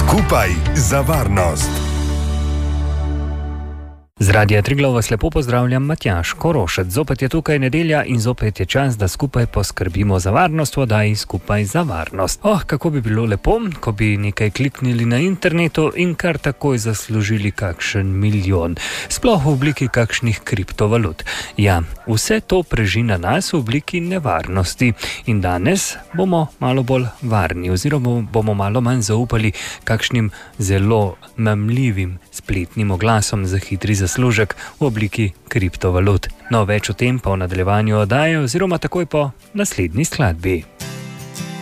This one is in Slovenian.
Skupaj za varnost. Z Radia Triglav vas lepo pozdravljam, Matjaž Korošec. Zopet je tukaj nedelja in zopet je čas, da skupaj poskrbimo za varnost v oddaji Skupaj za varnost. Kako bi bilo lepo, ko bi nekaj kliknili na internetu in kar takoj zaslužili kakšen milijon. Sploh v obliki kakšnih kriptovalut. Ja, vse to preži na nas v obliki nevarnosti. In danes bomo malo bolj varni oziroma bomo malo manj zaupali kakšnim zelo mamljivim spletnim oglasom za hitri zaslužek v obliki kriptovalut. No, več o tem pa v nadaljevanju oddaje oziroma takoj po naslednji skladbi.